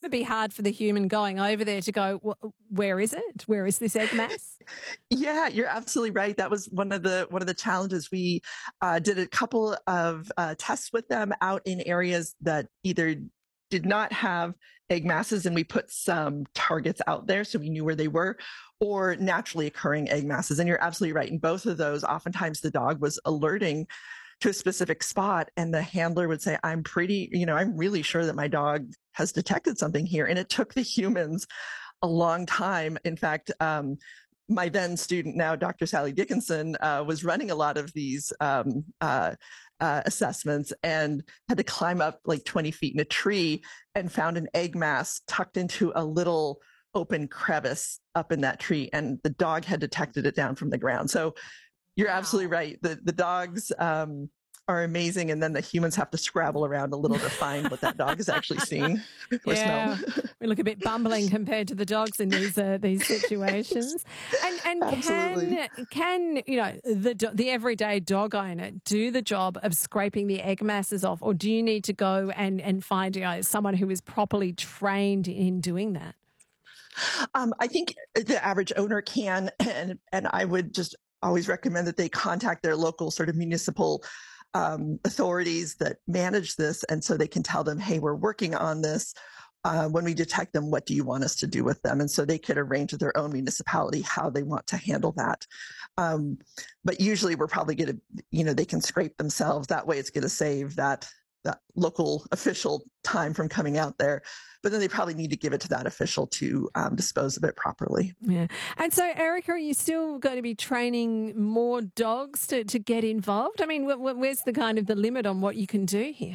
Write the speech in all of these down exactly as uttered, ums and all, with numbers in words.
be hard for the human going over there to go, where is it? Where is this egg mass? Yeah, you're absolutely right. That was one of the one of the challenges. We uh, did a couple of uh, tests with them out in areas that either did not have egg masses, and we put some targets out there so we knew where they were, or naturally occurring egg masses. And you're absolutely right. In both of those, oftentimes the dog was alerting to a specific spot, and the handler would say, I'm pretty, you know, I'm really sure that my dog has detected something here. And it took the humans a long time. In fact, um, my then student, now Doctor Sally Dickinson, uh, was running a lot of these um, uh, uh, assessments and had to climb up like twenty feet in a tree and found an egg mass tucked into a little open crevice up in that tree. And the dog had detected it down from the ground. So you're wow. absolutely right. The, the dogs um, are amazing. And then the humans have to scrabble around a little to find what that dog is actually seeing or yeah. smell. We look a bit bumbling compared to the dogs in these uh, these situations. And and Absolutely. can can you know the the everyday dog owner do the job of scraping the egg masses off, or do you need to go and and find you know someone who is properly trained in doing that? Um, I think the average owner can, and and I would just always recommend that they contact their local sort of municipal um, authorities that manage this, and so they can tell them, hey, we're working on this. Uh, when we detect them, what do you want us to do with them? And so they could arrange with their own municipality how they want to handle that. Um, but usually we're probably going to, you know, they can scrape themselves. That way it's going to save that, that local official time from coming out there. But then they probably need to give it to that official to um, dispose of it properly. Yeah. And so, Erica, are you still going to be training more dogs to, to get involved? I mean, wh- wh- where's the kind of the limit on what you can do here?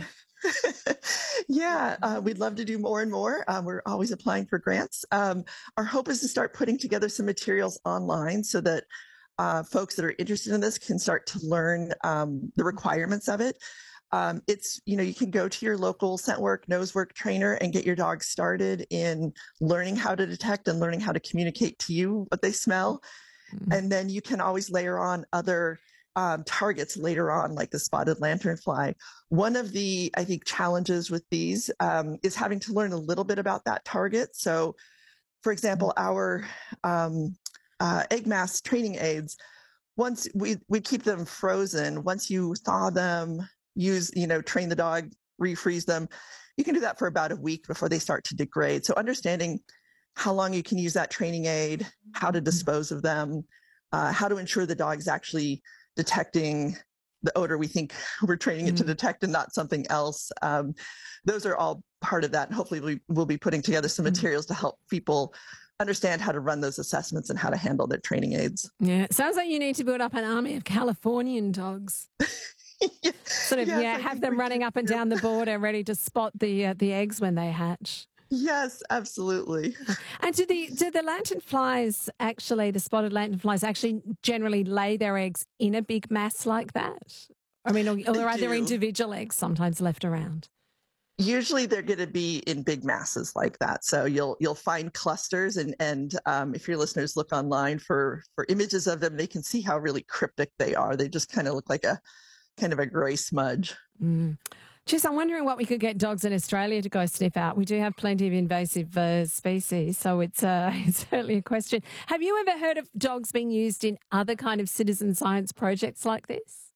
yeah, uh, we'd love to do more and more. Uh, we're always applying for grants. Um, our hope is to start putting together some materials online so that uh, folks that are interested in this can start to learn um, the requirements of it. Um, it's, you know, you can go to your local scent work, nose work trainer and get your dog started in learning how to detect and learning how to communicate to you what they smell. Mm-hmm. And then you can always layer on other um, targets later on, like the spotted lanternfly. One of the, I think, challenges with these um, is having to learn a little bit about that target. So, for example, our um, uh, egg mass training aids, once we, we keep them frozen, once you thaw them, use, you know, train the dog, refreeze them, you can do that for about a week before they start to degrade. So understanding how long you can use that training aid, how to dispose of them, uh, how to ensure the dog's actually detecting the odor we think we're training it mm. to detect and not something else. Um, those are all part of that. And hopefully we will be putting together some materials to help people understand how to run those assessments and how to handle their training aids. Yeah, it sounds like you need to build up an army of Californian dogs. yeah. Sort of, yes, yeah, have them running up and down the border ready to spot the uh, the eggs when they hatch. Yes, absolutely. And do the do the lanternflies actually, the spotted lanternflies actually generally lay their eggs in a big mass like that? I mean, or, or are there individual eggs sometimes left around? Usually they're going to be in big masses like that. So you'll you'll find clusters, and and um, if your listeners look online for for images of them, they can see how really cryptic they are. They just kind of look like a kind of a gray smudge. Mm. Geez, I'm wondering what we could get dogs in Australia to go sniff out. We do have plenty of invasive uh, species, so it's, uh, it's certainly a question. Have you ever heard of dogs being used in other kind of citizen science projects like this?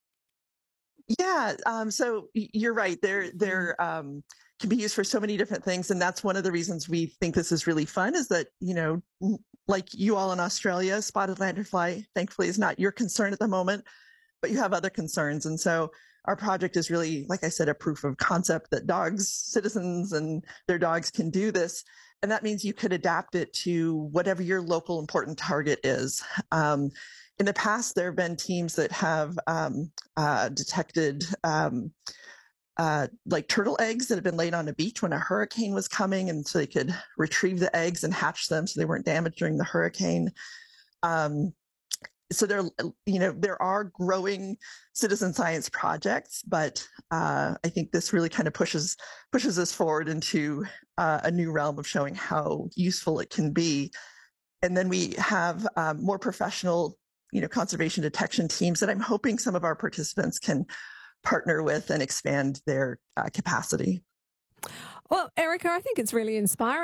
Yeah, um, so you're right. They're they're um, can be used for so many different things, and that's one of the reasons we think this is really fun. Is that, you know, like you all in Australia, spotted lanternfly, thankfully, is not your concern at the moment, but you have other concerns, and so our project is really, like I said, a proof of concept that dogs, citizens, and their dogs can do this. And that means you could adapt it to whatever your local important target is. Um, in the past, there have been teams that have um, uh, detected um, uh, like turtle eggs that have been laid on a beach when a hurricane was coming. And so they could retrieve the eggs and hatch them so they weren't damaged during the hurricane. Um, So there, you know, there are growing citizen science projects, but uh, I think this really kind of pushes pushes us forward into uh, a new realm of showing how useful it can be. And then we have um, more professional, you know, conservation detection teams that I'm hoping some of our participants can partner with and expand their uh, capacity. Well, Erica, I think it's really inspiring.